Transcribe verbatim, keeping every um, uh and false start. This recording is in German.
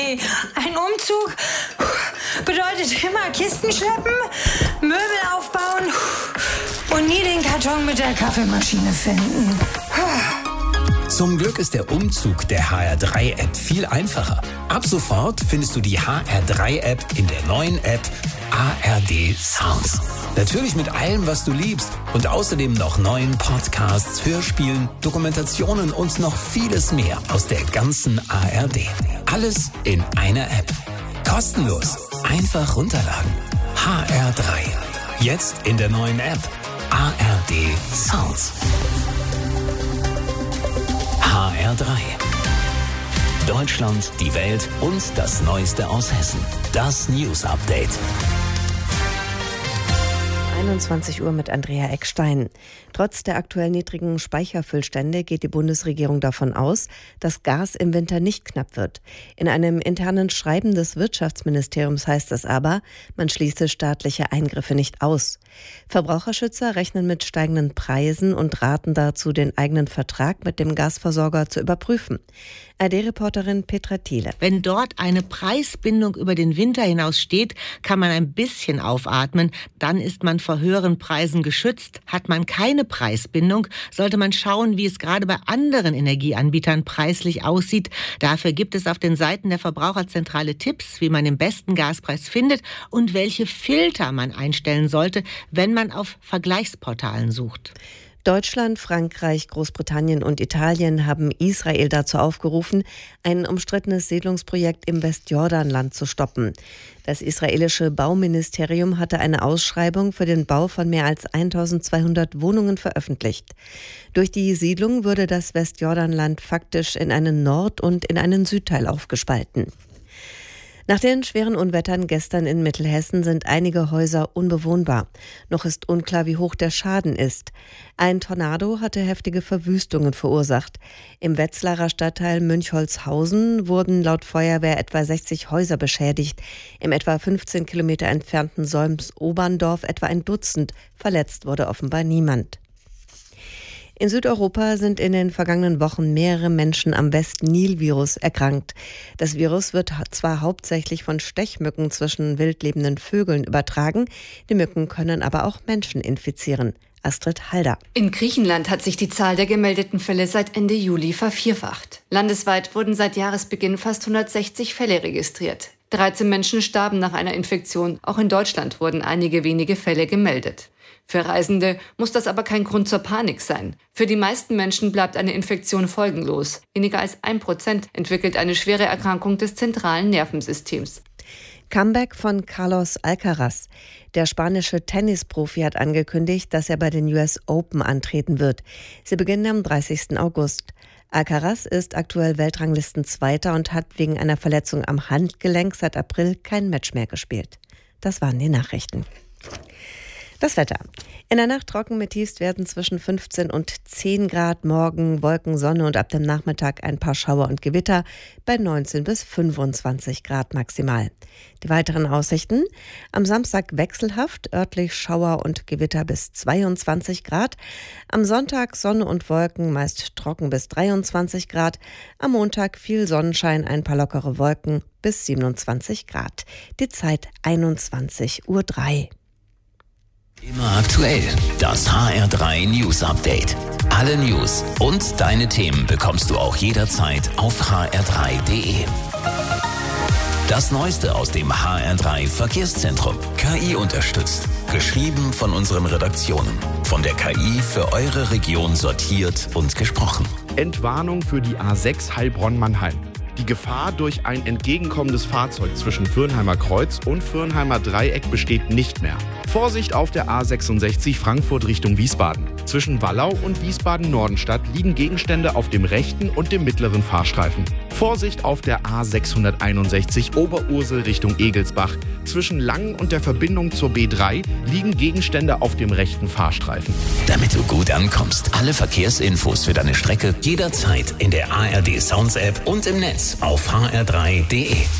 nee. Ein Umzug bedeutet immer Kisten schleppen, Möbel aufbauen und nie den Karton mit der Kaffeemaschine finden. Zum Glück ist der Umzug der H R drei App viel einfacher. Ab sofort findest du die H R drei App in der neuen App A R D Sounds. Natürlich mit allem, was du liebst und außerdem noch neuen Podcasts, Hörspielen, Dokumentationen und noch vieles mehr aus der ganzen A R D. Alles in einer App. Kostenlos. Einfach runterladen. H R drei. Jetzt in der neuen App A R D Sounds. H R drei. Deutschland, die Welt und das Neueste aus Hessen. Das News Update. einundzwanzig Uhr mit Andrea Eckstein. Trotz der aktuell niedrigen Speicherfüllstände geht die Bundesregierung davon aus, dass Gas im Winter nicht knapp wird. In einem internen Schreiben des Wirtschaftsministeriums heißt es aber, man schließe staatliche Eingriffe nicht aus. Verbraucherschützer rechnen mit steigenden Preisen und raten dazu, den eigenen Vertrag mit dem Gasversorger zu überprüfen. A D-Reporterin Petra Thiele. Wenn dort eine Preisbindung über den Winter hinaus steht, kann man ein bisschen aufatmen. Dann ist man vor höheren Preisen geschützt. Hat man keine Preisbindung, sollte man schauen, wie es gerade bei anderen Energieanbietern preislich aussieht. Dafür gibt es auf den Seiten der Verbraucherzentrale Tipps, wie man den besten Gaspreis findet und welche Filter man einstellen sollte, wenn man auf Vergleichsportalen sucht. Deutschland, Frankreich, Großbritannien und Italien haben Israel dazu aufgerufen, ein umstrittenes Siedlungsprojekt im Westjordanland zu stoppen. Das israelische Bauministerium hatte eine Ausschreibung für den Bau von mehr als eintausendzweihundert Wohnungen veröffentlicht. Durch die Siedlung würde das Westjordanland faktisch in einen Nord- und in einen Südteil aufgespalten. Nach den schweren Unwettern gestern in Mittelhessen sind einige Häuser unbewohnbar. Noch ist unklar, wie hoch der Schaden ist. Ein Tornado hatte heftige Verwüstungen verursacht. Im Wetzlarer Stadtteil Münchholzhausen wurden laut Feuerwehr etwa sechzig Häuser beschädigt. Im etwa fünfzehn Kilometer entfernten Solms-Oberndorf etwa ein Dutzend. Verletzt wurde offenbar niemand. In Südeuropa sind in den vergangenen Wochen mehrere Menschen am West-Nil-Virus erkrankt. Das Virus wird zwar hauptsächlich von Stechmücken zwischen wildlebenden Vögeln übertragen, die Mücken können aber auch Menschen infizieren. Astrid Halder. In Griechenland hat sich die Zahl der gemeldeten Fälle seit Ende Juli vervierfacht. Landesweit wurden seit Jahresbeginn fast hundertsechzig Fälle registriert. dreizehn Menschen starben nach einer Infektion. Auch in Deutschland wurden einige wenige Fälle gemeldet. Für Reisende muss das aber kein Grund zur Panik sein. Für die meisten Menschen bleibt eine Infektion folgenlos. Weniger als ein Prozent entwickelt eine schwere Erkrankung des zentralen Nervensystems. Comeback von Carlos Alcaraz. Der spanische Tennisprofi hat angekündigt, dass er bei den U S Open antreten wird. Sie beginnen am dreißigsten August. Alcaraz ist aktuell Weltranglistenzweiter und hat wegen einer Verletzung am Handgelenk seit April kein Match mehr gespielt. Das waren die Nachrichten. Das Wetter. In der Nacht trocken mit Tiefstwerten zwischen fünfzehn und zehn Grad, morgen Wolken, Sonne und ab dem Nachmittag ein paar Schauer und Gewitter bei neunzehn bis fünfundzwanzig Grad maximal. Die weiteren Aussichten: am Samstag wechselhaft, örtlich Schauer und Gewitter bis zweiundzwanzig Grad, am Sonntag Sonne und Wolken, meist trocken bis dreiundzwanzig Grad, am Montag viel Sonnenschein, ein paar lockere Wolken bis siebenundzwanzig Grad. Die Zeit einundzwanzig Uhr drei. Immer aktuell. Das H R drei News Update. Alle News und deine Themen bekommst du auch jederzeit auf h r drei punkt d e. Das Neueste aus dem H R drei Verkehrszentrum. K I unterstützt. Geschrieben von unseren Redaktionen. Von der K I für eure Region sortiert und gesprochen. Entwarnung für die A sechs Heilbronn-Mannheim. Die Gefahr durch ein entgegenkommendes Fahrzeug zwischen Fürnheimer Kreuz und Fürnheimer Dreieck besteht nicht mehr. Vorsicht auf der A sechsundsechzig Frankfurt Richtung Wiesbaden. Zwischen Wallau und Wiesbaden-Nordenstadt liegen Gegenstände auf dem rechten und dem mittleren Fahrstreifen. Vorsicht auf der A sechshunderteinundsechzig Oberursel Richtung Egelsbach. Zwischen Langen und der Verbindung zur B drei liegen Gegenstände auf dem rechten Fahrstreifen. Damit du gut ankommst, alle Verkehrsinfos für deine Strecke jederzeit in der A R D Sounds App und im Netz auf h r drei punkt d e.